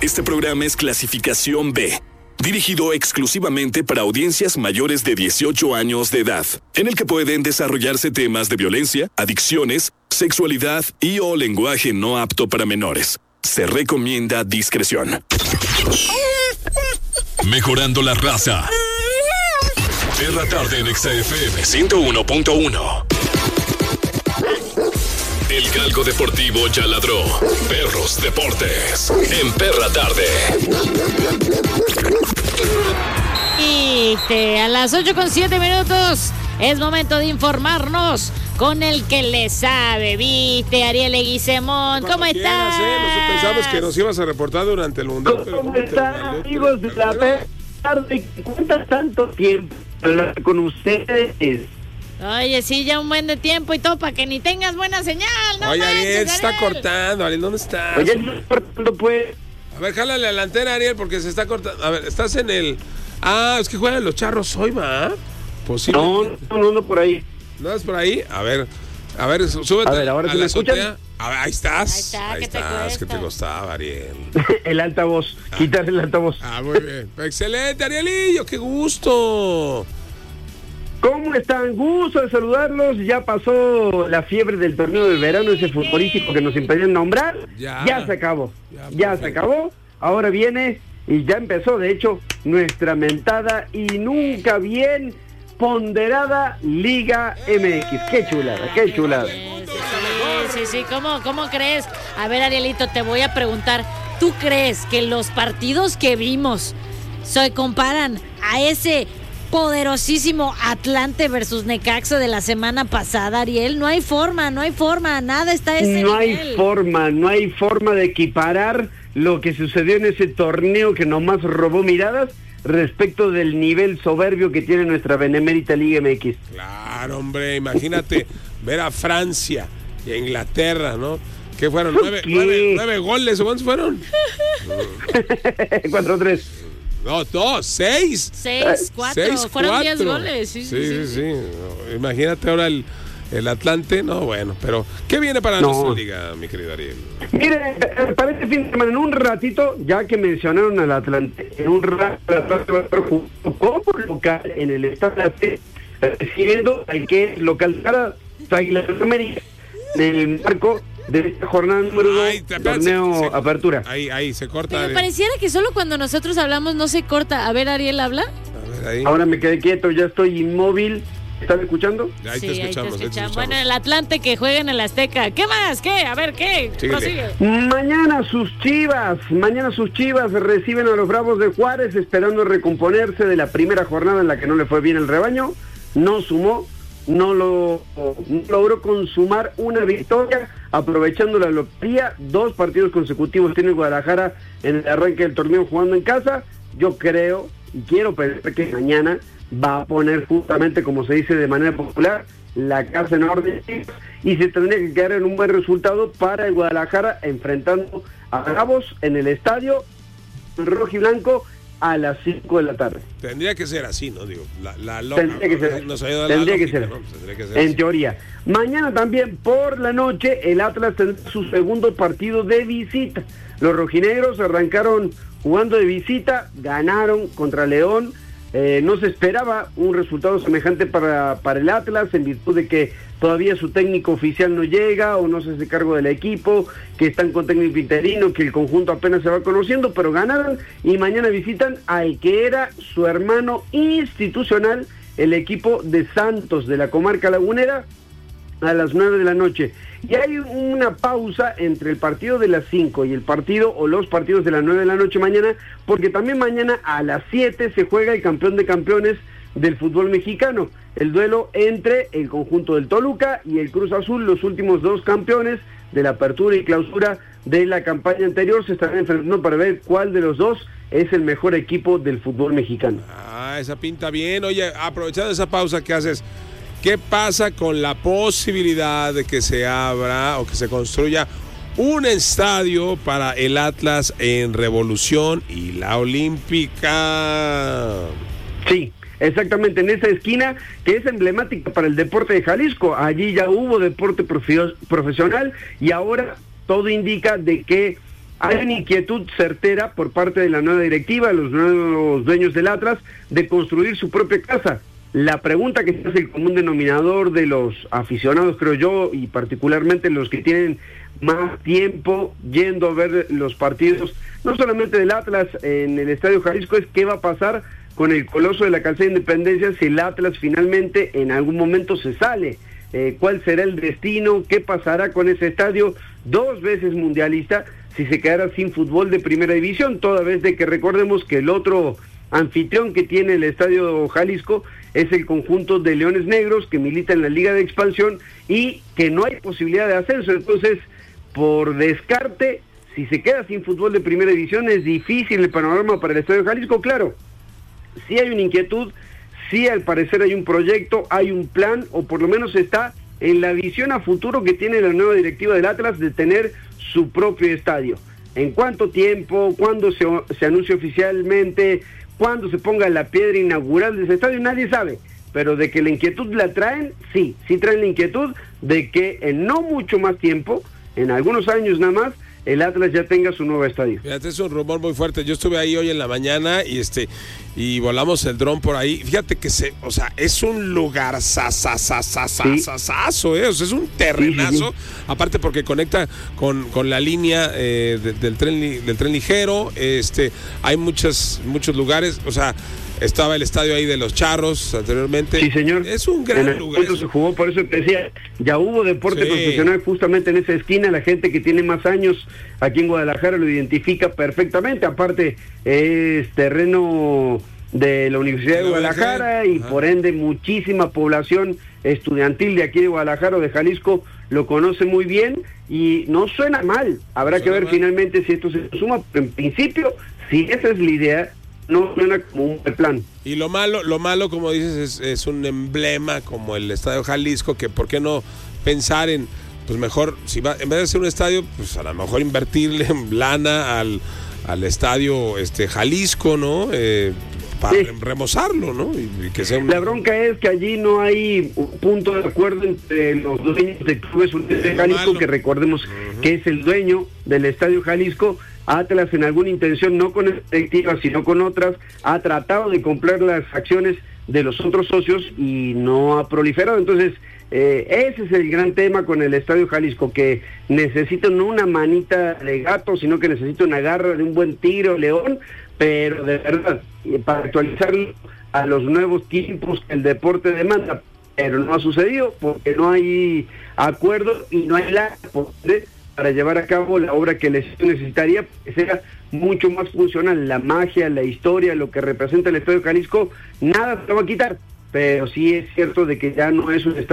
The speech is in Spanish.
Este programa es clasificación B, dirigido exclusivamente para audiencias mayores de 18 años de edad, en el que pueden desarrollarse temas de violencia, adicciones, sexualidad y o lenguaje no apto para menores. Se recomienda discreción. Mejorando la raza. Perra Tarde en XFM 101.1. El galgo deportivo ya ladró. Perros Deportes en Perra Tarde. Y a las 8:07 es momento de informarnos con el que le sabe, ¿viste? Ariel Leguizamón, ¿cómo estás? Nosotros pensamos que nos ibas a reportar durante el Mundial. ¿Cómo están, amigos de la Perra Tarde? ¿Cuántas tanto tiempo hablar con ustedes? Oye, sí, ya un buen de tiempo y todo para que ni tengas buena señal, ¿no? Oye, manches, Ariel, se está Ariel. cortando. Ariel, ¿dónde estás? Oye, no cortando, pues. A ver, jálale a la antena, Ariel, porque se está cortando. A ver, estás en el... Ah, es que juegan los Charros hoy, ¿va? Posible. No, por ahí. ¿No es por ahí? A ver, súbete. A ver, ¿ahora sí la me escuchan? azotea. A ver, ahí estás. Ahí está, ¿qué te costaba, Ariel? El altavoz, quitar el altavoz. Ah, muy bien. Excelente, Arielillo, qué gusto. ¿Cómo están? Gusto de saludarlos. Ya pasó la fiebre del torneo de verano, ese futbolístico que nos impedían nombrar. Ya se acabó. Ya se acabó. Ahora viene, y ya empezó, de hecho, nuestra mentada y nunca bien ponderada Liga MX. Qué chulada. Sí. ¿Cómo crees? A ver, Arielito, te voy a preguntar. ¿Tú crees que los partidos que vimos se comparan a ese poderosísimo Atlante versus Necaxa de la semana pasada, Ariel? No hay forma, nada está a ese nivel. No hay forma de equiparar lo que sucedió en ese torneo que nomás robó miradas respecto del nivel soberbio que tiene nuestra benemérita Liga MX. Claro, hombre, imagínate ver a Francia y a Inglaterra, ¿no? ¿Qué fueron? ¿Nueve goles? ¿Cuántos fueron? 4-3. No, 6. 4. Fueron 10 goles. Sí. No, imagínate ahora el Atlante. No, bueno, pero ¿qué viene para nuestra liga, mi querido Ariel? Mire, para este fin de semana, en un ratito, ya que mencionaron al Atlante, en un rato el Atlante va a estar jugando como local en el estadio, recibiendo al que es local para Águilas de América, en el marco de esta jornada número 2, torneo Apertura. Ahí se corta. Pero pareciera que solo cuando nosotros hablamos no se corta. A ver, Ariel, ¿habla? A ver, ahí. Ahora me quedé quieto, ya estoy inmóvil. ¿Están escuchando? Ahí te escuchamos. Bueno, el Atlante que juega en el Azteca. ¿Qué más? ¿Qué? A ver, ¿qué? Prosigue. Mañana sus Chivas reciben a los Bravos de Juárez, esperando recomponerse de la primera jornada en la que no le fue bien el rebaño. No sumó, no logró consumar una victoria, aprovechando la localía. 2 partidos consecutivos tiene Guadalajara en el arranque del torneo jugando en casa. Yo creo y quiero pensar que mañana va a poner justamente, como se dice de manera popular, la casa en orden y se tendría que quedar en un buen resultado para el Guadalajara, enfrentando a Bravos en el estadio rojiblanco a las 5 de la tarde. Tendría que ser así, ¿no? Digo, tendría que ser en teoría. Mañana también por la noche el Atlas tendrá su segundo partido de visita. Los rojinegros arrancaron jugando de visita, ganaron contra León. No se esperaba un resultado semejante para el Atlas, en virtud de que todavía su técnico oficial no llega o no se hace cargo del equipo, que están con técnico interino, que el conjunto apenas se va conociendo, pero ganaron y mañana visitan al que era su hermano institucional, el equipo de Santos de la comarca lagunera, a las 9 de la noche. Y hay una pausa entre el partido de las 5 y el partido o los partidos de las 9 de la noche mañana, porque también mañana a las 7 se juega el campeón de campeones del fútbol mexicano, el duelo entre el conjunto del Toluca y el Cruz Azul, los últimos 2 campeones de la apertura y clausura de la campaña anterior, se estarán enfrentando para ver cuál de los dos es el mejor equipo del fútbol mexicano. Esa pinta bien. Oye, aprovechando esa pausa que haces, ¿qué pasa con la posibilidad de que se abra o que se construya un estadio para el Atlas en Revolución y la Olímpica? Sí, exactamente, en esa esquina que es emblemática para el deporte de Jalisco. Allí ya hubo deporte profesional y ahora todo indica de que hay una inquietud certera por parte de la nueva directiva, los nuevos dueños del Atlas, de construir su propia casa. La pregunta que es el común denominador de los aficionados, creo yo, y particularmente los que tienen más tiempo yendo a ver los partidos, no solamente del Atlas en el Estadio Jalisco, es qué va a pasar con el Coloso de la Calzada de Independencia si el Atlas finalmente en algún momento se sale. ¿Cuál será el destino? ¿Qué pasará con ese estadio 2 veces mundialista si se quedara sin fútbol de primera división? Toda vez de que recordemos que el otro anfitrión que tiene el Estadio Jalisco es el conjunto de Leones Negros, que milita en la Liga de Expansión y que no hay posibilidad de ascenso. Entonces, por descarte, si se queda sin fútbol de primera división, es difícil el panorama para el Estadio Jalisco. Claro, sí hay una inquietud, sí al parecer hay un proyecto, hay un plan, o por lo menos está en la visión a futuro que tiene la nueva directiva del Atlas de tener su propio estadio. ¿En cuánto tiempo? ¿Cuándo se anuncie oficialmente? ¿Cuándo se ponga la piedra inaugural de ese estadio? Nadie sabe, pero de que la inquietud la traen, sí traen la inquietud de que en no mucho más tiempo, en algunos años nada más, el Atlas ya tenga su nuevo estadio. Fíjate, es un rumor muy fuerte. Yo estuve ahí hoy en la mañana y volamos el dron por ahí. Fíjate que es un lugar sasasasasasaso, es un terrenazo. Sí. Aparte porque conecta con la línea del tren ligero. Hay muchos lugares, estaba el estadio ahí de los Charros anteriormente. Sí, señor. Es un gran lugar. Se jugó, por eso te decía, ya hubo deporte profesional justamente en esa esquina. La gente que tiene más años aquí en Guadalajara lo identifica perfectamente. Aparte, es terreno de la Universidad de Guadalajara y por ende muchísima población estudiantil de aquí de Guadalajara o de Jalisco lo conoce muy bien y no suena mal. Habrá que ver finalmente si esto se suma. En principio, si esa es la idea, no suena como un plan. Y lo malo, como dices, es un emblema como el Estadio Jalisco, que por qué no pensar en, pues mejor, en vez de hacer un estadio, pues a lo mejor invertirle en lana al Estadio Jalisco, ¿no? Para remozarlo, ¿no? Y que sea La bronca es que allí no hay un punto de acuerdo entre los dueños de Clubes Unidos de Jalisco, que recordemos que es el dueño del Estadio Jalisco. Atlas, en alguna intención, no con esta directiva, sino con otras, ha tratado de comprar las acciones de los otros socios y no ha proliferado. Entonces, ese es el gran tema con el Estadio Jalisco, que necesita no una manita de gato, sino que necesita una garra de un buen tigre o león, pero de verdad, para actualizarlo a los nuevos tiempos que el deporte demanda. Pero no ha sucedido porque no hay acuerdo y no hay la para llevar a cabo la obra que les necesitaría que sea mucho más funcional. La magia, la historia, lo que representa el Estadio Jalisco, nada se lo va a quitar, pero sí es cierto de que ya no es un estadio